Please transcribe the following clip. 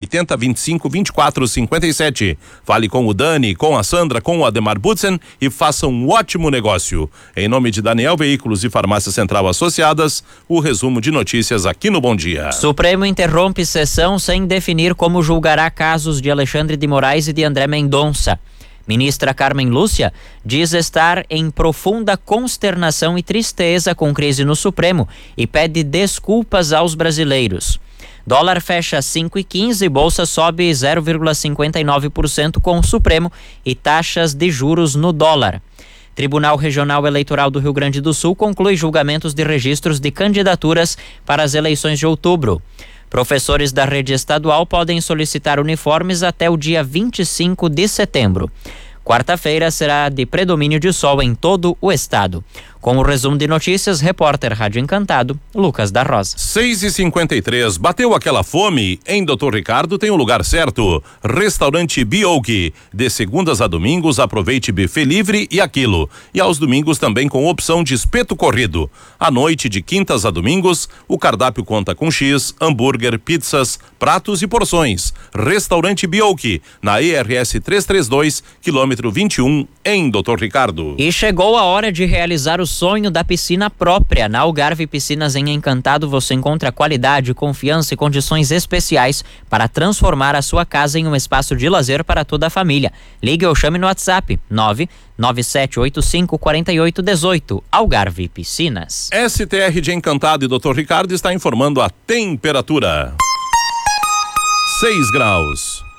980 25 24 57. Fale com o Dani, com a Sandra, com o Ademar Butzen e faça um ótimo negócio. Em nome de Daniel Veículos e Farmácia Central Associadas, o resumo de notícias aqui no Bom Dia. Supremo interrompe sessão sem definir como julgará casos de Alexandre de Moraes e de André Mendonça. Ministra Carmen Lúcia diz estar em profunda consternação e tristeza com crise no Supremo e pede desculpas aos brasileiros. Dólar fecha 5,15, bolsa sobe 0,59% com o Supremo e taxas de juros no dólar. Tribunal Regional Eleitoral do Rio Grande do Sul conclui julgamentos de registros de candidaturas para as eleições de outubro. Professores da rede estadual podem solicitar uniformes até o dia 25 de setembro. Quarta-feira será de predomínio de sol em todo o estado. Com o resumo de notícias, repórter Rádio Encantado, Lucas da Rosa. 6h53, bateu aquela fome? Em Dr. Ricardo tem o lugar certo. Restaurante Bioki. De segundas a domingos, aproveite buffet livre e aquilo. E aos domingos também com opção de espeto corrido. À noite, de quintas a domingos, o cardápio conta com X, hambúrguer, pizzas, pratos e porções. Restaurante Bioki, na ERS 332, quilômetro 21, em Dr. Ricardo. E chegou a hora de realizar o sonho da piscina própria. Na Algarve Piscinas em Encantado você encontra qualidade, confiança e condições especiais para transformar a sua casa em um espaço de lazer para toda a família. Ligue ou chame no WhatsApp 997854818. Algarve Piscinas. STR de Encantado e Dr. Ricardo está informando a temperatura. 6 graus.